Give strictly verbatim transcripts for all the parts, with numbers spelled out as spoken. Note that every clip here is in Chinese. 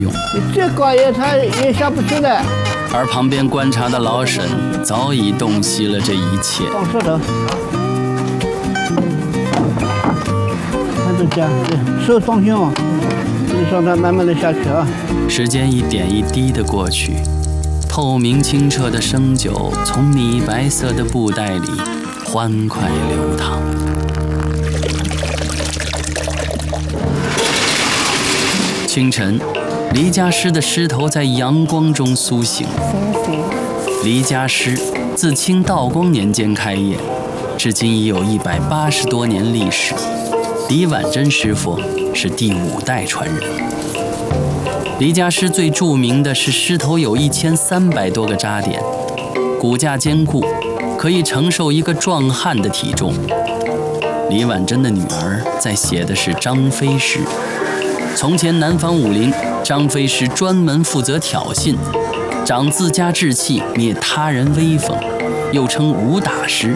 用。 这高也他也下不去的。 而旁边观察的老沈早已洞悉了这一切。 放石头，看这家，手放心哦，你让它慢慢的下去啊。 时间一点一滴的过去，透明清澈的生酒从米白色的布袋里欢快流淌。清晨，黎家师的狮头在阳光中苏醒。黎家师自清道光年间开业，至今已有一百八十多年历史。黎婉珍师傅是第五代传人。黎家师最著名的是狮头有一千三百多个扎点，骨架坚固，可以承受一个壮汉的体重。黎婉珍的女儿在写的是张飞诗。从前南方武林，张飞是专门负责挑衅，长自家志气，灭他人威风，又称武打师。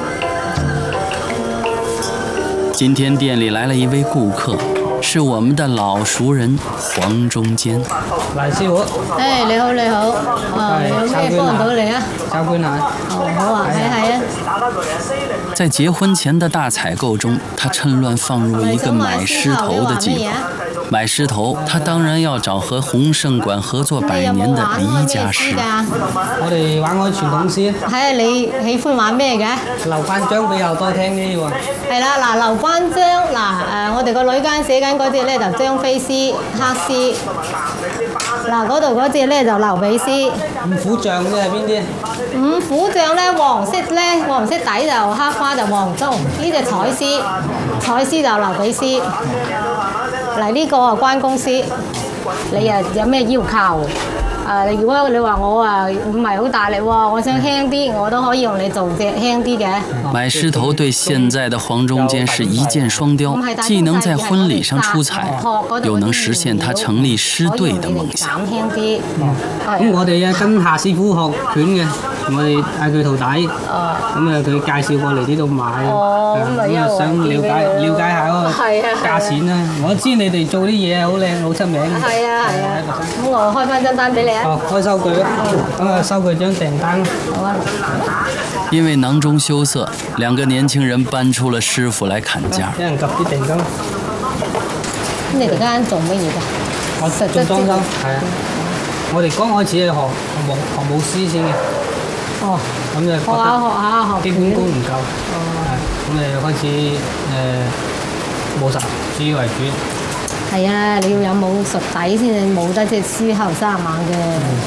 今天店里来了一位顾客，是我们的老熟人黃中堅。 黎師傅， 誒你好你好，啊有咩幫到你啊？ 參觀下。 哦好啊，係係啊。 在结婚前的大采购中，他趁乱放入一个买狮頭的计划。买狮頭，他當然要找和洪盛館合作百年的黎家師。 我哋玩開傳統詩。 係啊，你喜歡玩咩嘅？ 劉關張比較多聽啲喎。 係啦，嗱劉關張嗱誒，我哋個女間寫緊嗰隻咧就張飛詩、黑詩。嗱嗰度嗰隻咧就劉備詩。 五虎將啲係邊啲？ 五虎將咧黃色咧黃色底就黑花就黃中，呢隻彩詩，彩詩就劉備詩。嚟呢個啊關公司，你啊有咩要求？誒，如果你話我啊唔係好大力喎，我想輕啲，我都可以用你做隻輕啲嘅。 买狮頭對現在的黃中堅是一箭雙雕，既能在婚禮上出彩，又能實現他成立獅隊的夢想。 減輕啲。 咁我哋啊跟夏師傅學拳嘅，我哋係佢徒弟，咁啊佢介紹過嚟呢度買，咁啊想了解了解下嗰個價錢啦。我知你哋做啲嘢好靚好出名。 係啊係啊，咁我開翻張單俾你。 哦，開收據啦，咁啊收佢張訂單。 好啊。 因為囊中羞澀，兩個年輕人搬出了師傅來砍價。 有人及啲訂金。 你哋間做乜嘢㗎？ 我做裝修，係啊。我哋剛開始係學學學舞獅先嘅。 哦。 咁就覺得學下學下基本功唔夠。哦。咁你開始誒武術主要為主。 係啊，你要有武術底先冇得即係輸後生猛嘅。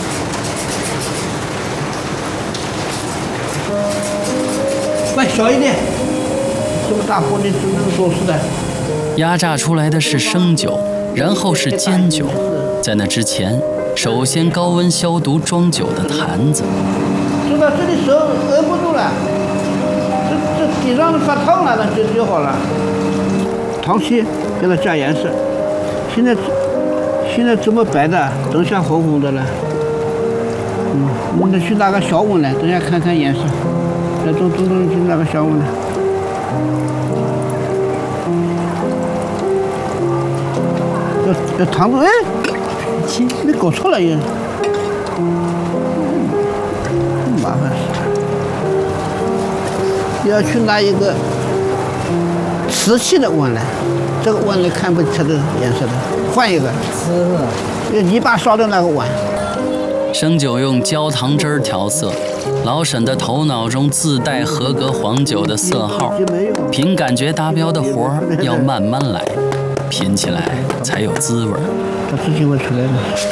喂，小一點，這麼大火你怎麼做事的？ 壓榨出來的是生酒，然後是煎酒。在那之前，首先高溫消毒裝酒的壇子。 知道這裡手摁不住了，這這地上發燙了，那就就好了。糖漆給它加顏色。現在現在這麼白的都像紅紅的了，嗯，你得去拿個小碗來，等下看看顏色。來，中中中去拿個小碗來。要要糖住，哎，你搞錯了也，麻煩死了。要去拿一個瓷器的碗來。這個碗你看不出的顏色的，換一個。是。用泥巴燒的那個碗。 生酒用焦糖汁兒調色，老沈的頭腦中自帶合格黃酒的色號，憑感覺達標的活兒要慢慢來，品起來才有滋味。 它自己會出來的。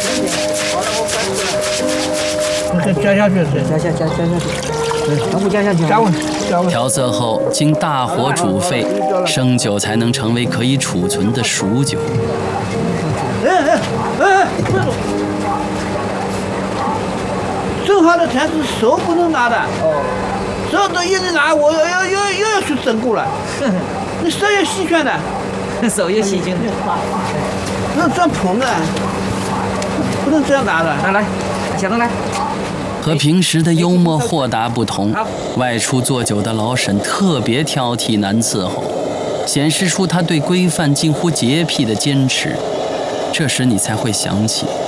再加下去，加下加加下去。全部加下去。加温。 調色後，經大火煮沸，生酒才能成為可以儲存的熟酒。 哎哎哎！正好的才是手不能拿的。哦。手都一直拿，我又又又又要去整蛊了。你手也細圈的。 手也細圈。 不能這樣捧的，不能這樣拿的。來來，小東來。 和平時的幽默豁達不同，外出做酒的老沈特別挑剔難伺候，顯示出他對規範近乎潔癖的堅持。這時你才會想起